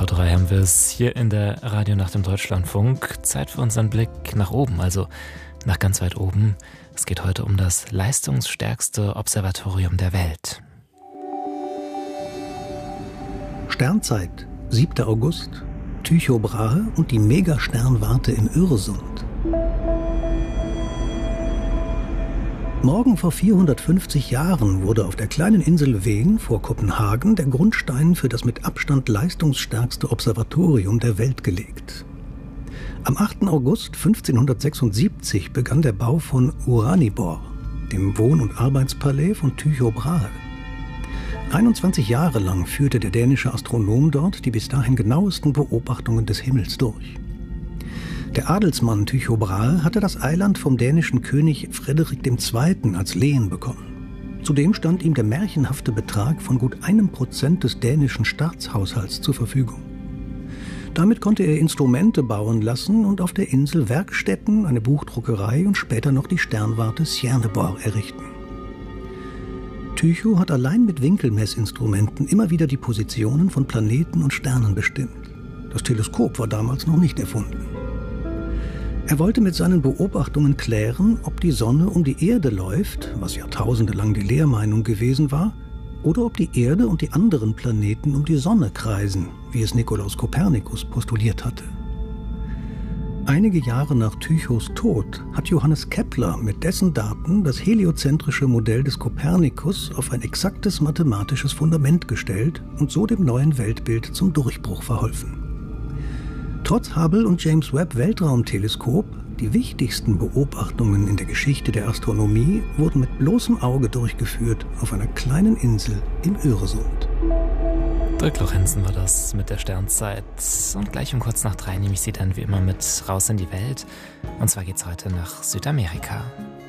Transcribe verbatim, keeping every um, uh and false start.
vor drei haben wir es hier in der Radionacht im Deutschlandfunk. Zeit für unseren Blick nach oben, also nach ganz weit oben. Es geht heute um das leistungsstärkste Observatorium der Welt. Sternzeit, siebter August, Tycho Brahe und die Megasternwarte im Öresund. Morgen vor vierhundertfünfzig Jahren wurde auf der kleinen Insel Ven vor Kopenhagen der Grundstein für das mit Abstand leistungsstärkste Observatorium der Welt gelegt. Am achten August fünfzehnhundertsechsundsiebzig begann der Bau von Uraniborg, dem Wohn- und Arbeitspalais von Tycho Brahe. einundzwanzig Jahre lang führte der dänische Astronom dort die bis dahin genauesten Beobachtungen des Himmels durch. Der Adelsmann Tycho Brahe hatte das Eiland vom dänischen König Frederik der Zweite als Lehen bekommen. Zudem stand ihm der märchenhafte Betrag von gut einem Prozent des dänischen Staatshaushalts zur Verfügung. Damit konnte er Instrumente bauen lassen und auf der Insel Werkstätten, eine Buchdruckerei und später noch die Sternwarte Stjerneborg errichten. Tycho hat allein mit Winkelmessinstrumenten immer wieder die Positionen von Planeten und Sternen bestimmt. Das Teleskop war damals noch nicht erfunden. Er wollte mit seinen Beobachtungen klären, ob die Sonne um die Erde läuft, was jahrtausende lang die Lehrmeinung gewesen war, oder ob die Erde und die anderen Planeten um die Sonne kreisen, wie es Nikolaus Kopernikus postuliert hatte. Einige Jahre nach Tychos Tod hat Johannes Kepler mit dessen Daten das heliozentrische Modell des Kopernikus auf ein exaktes mathematisches Fundament gestellt und so dem neuen Weltbild zum Durchbruch verholfen. Trotz Hubble und James Webb Weltraumteleskop, die wichtigsten Beobachtungen in der Geschichte der Astronomie wurden mit bloßem Auge durchgeführt auf einer kleinen Insel im Öresund. Dirk Lorenzen war das mit der Sternzeit. Und gleich um kurz nach drei nehme ich Sie dann wie immer mit raus in die Welt. Und zwar geht's heute nach Südamerika.